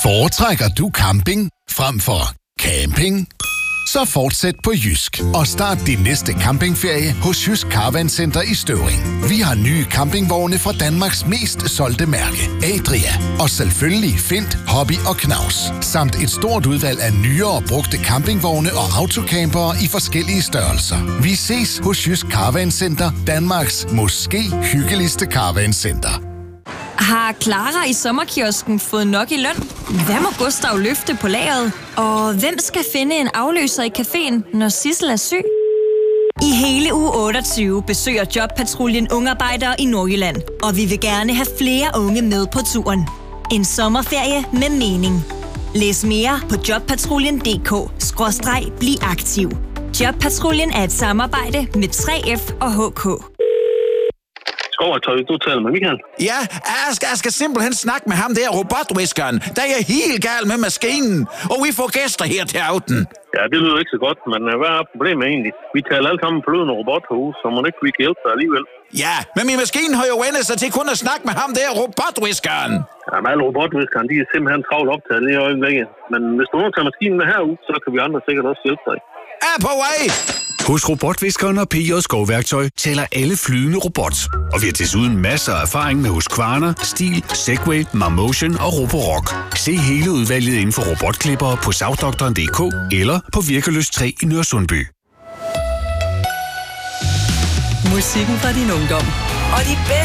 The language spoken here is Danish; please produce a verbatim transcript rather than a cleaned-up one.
Foretrækker du camping frem for camping? Så fortsæt på Jysk og start din næste campingferie hos Jysk Caravan Center i Støvring. Vi har nye campingvogne fra Danmarks mest solgte mærke, Adria. Og selvfølgelig Fint, Hobby og Knaus. Samt et stort udvalg af nyere og brugte campingvogne og autocampere i forskellige størrelser. Vi ses hos Jysk Caravan Center, Danmarks måske hyggeligste caravan center. Har Clara i sommerkiosken fået nok i løn? Hvad må Gustav løfte på lageret? Og hvem skal finde en afløser i caféen, når Sissel er syg? I hele uge otteogtyve besøger Jobpatruljen ungarbejdere i Nordjylland. Og vi vil gerne have flere unge med på turen. En sommerferie med mening. Læs mere på jobpatruljen punktum d k skråstreg bliv aktiv. Jobpatruljen er et samarbejde med tre F og H K. Skovertøj, du taler med Michael. Ja, jeg skal, jeg skal simpelthen snakke med ham der robotviskeren. Der er helt gal med maskinen, og vi får gæster her til aften. Ja, det lyder ikke så godt, men hvad er problemet egentlig? Vi taler alle sammen forlydende robothus, så må ikke vi kan hjælpe dig alligevel. Ja, men min maskine har jo vendt sig til kun at snakke med ham der robotviskeren. Ja, men alle robotviskeren, de er simpelthen travlt optaget lige i øjeblikket. Men hvis du nu tager maskinen med herud, så kan vi andre sikkert også hjælpe dig. Er på vej! Hos Robotviskeren og P J Skovværktøj tæller alle flydende robot. Og vi har desuden masser af erfaring med Husqvarna, Stihl, Segway, Marmotion og Roborock. Se hele udvalget inden for robotklippere på savdoktoren punktum d k eller på Virkeløst tre i Nørresundby. Musikken fra din ungdom og de bedste